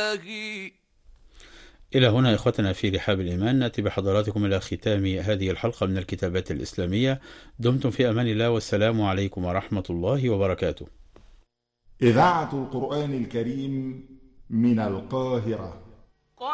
الله. إلى هنا إخوتنا في رحاب الإيمان نأتي بحضراتكم إلى ختام هذه الحلقة من الكتابات الإسلامية. دمتم في أمان الله، والسلام عليكم ورحمة الله وبركاته. إذاعة القرآن الكريم من القاهرة.